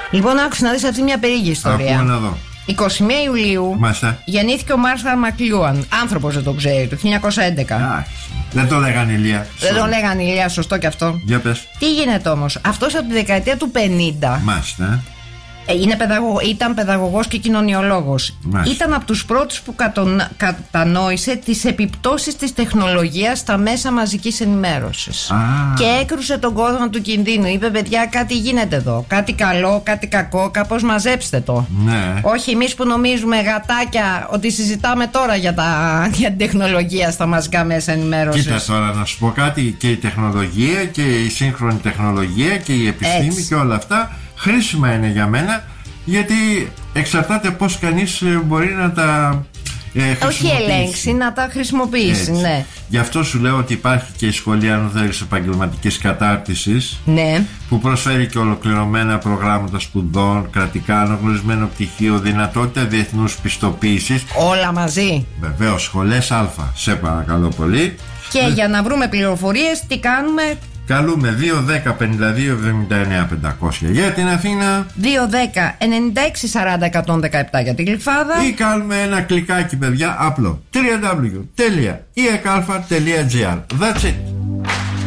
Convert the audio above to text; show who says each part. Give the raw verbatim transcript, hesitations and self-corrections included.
Speaker 1: Λοιπόν, άκουσα να δεις αυτή μια περίεργη ιστορία.
Speaker 2: Άκουμε να δω.
Speaker 1: εικοστή πρώτη Ιουλίου
Speaker 2: Μάλιστα.
Speaker 1: γεννήθηκε ο Μάρθαλ Μακλούαν. Άνθρωπος δεν το ξέρει, το χίλια εννιακόσια έντεκα.
Speaker 2: Α, δεν το λέγανε Ηλία.
Speaker 1: Δεν το λέγανε Ηλία, σωστό και αυτό.
Speaker 2: Για πες.
Speaker 1: Τι γίνεται όμως, αυτός από τη δεκαετία του πενήντα.
Speaker 2: Μάλιστα.
Speaker 1: Είναι παιδαγω... Ήταν παιδαγωγός και κοινωνιολόγος.
Speaker 2: Μάλιστα.
Speaker 1: Ήταν από τους πρώτους που κατον... κατανόησε τις επιπτώσεις της τεχνολογίας στα μέσα μαζικής ενημέρωσης.
Speaker 2: Α.
Speaker 1: Και έκρουσε τον κόσμο του κινδύνου. Είπε, παιδιά, κάτι γίνεται εδώ. Κάτι καλό, κάτι κακό, κάπως μαζέψτε το.
Speaker 2: Ναι.
Speaker 1: Όχι εμείς που νομίζουμε γατάκια ότι συζητάμε τώρα για, τα... για την τεχνολογία στα μαζικά μέσα ενημέρωσης.
Speaker 2: Κοίτα τώρα να σου πω κάτι. Και η τεχνολογία και η σύγχρονη τεχνολογία και η επιστήμη
Speaker 1: Έτσι.
Speaker 2: και όλα αυτά χρήσιμα είναι για μένα, γιατί εξαρτάται πως κανείς μπορεί να τα ε,
Speaker 1: όχι ελέγξει, να τα χρησιμοποιήσει. Ναι.
Speaker 2: Γι' αυτό σου λέω ότι υπάρχει και η σχολή, αν θέλεις, επαγγελματικής κατάρτισης,
Speaker 1: Ναι.
Speaker 2: που προσφέρει και ολοκληρωμένα προγράμματα σπουδών, κρατικά αναγνωρισμένο πτυχίο, δυνατότητα διεθνούς πιστοποίησης.
Speaker 1: Όλα μαζί.
Speaker 2: Βεβαίως, σχολές Α, σε παρακαλώ πολύ.
Speaker 1: Και
Speaker 2: ε,
Speaker 1: για να βρούμε πληροφορίες, τι κάνουμε?
Speaker 2: Καλούμε δύο δέκα πενήντα δύο εβδομήντα εννέα πεντακόσια για την Αθήνα,
Speaker 1: δύο δέκα ενενήντα έξι σαράντα εκατόν δεκαεπτά για την Γλυφάδα,
Speaker 2: ή κάνουμε ένα κλικάκι, παιδιά, απλό. double-u double-u double-u τελεία ι εκ α τελεία τζι άρ. That's it.